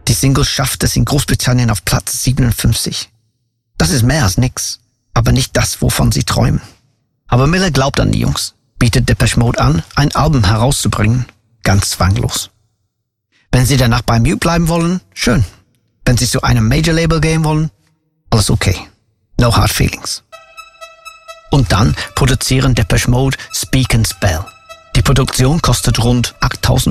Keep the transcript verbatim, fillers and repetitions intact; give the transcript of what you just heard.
Die Single schafft es in Großbritannien auf Platz siebenundfünfzig. Das ist mehr als nix, aber nicht das, wovon sie träumen. Aber Miller glaubt an die Jungs, bietet Depeche Mode an, ein Album herauszubringen, ganz zwanglos. Wenn sie danach bei Mute bleiben wollen, schön. Wenn sie zu einem Major-Label gehen wollen, alles okay. No hard feelings. Und dann produzieren Depeche Mode Speak and Spell. Die Produktion kostet rund achttausend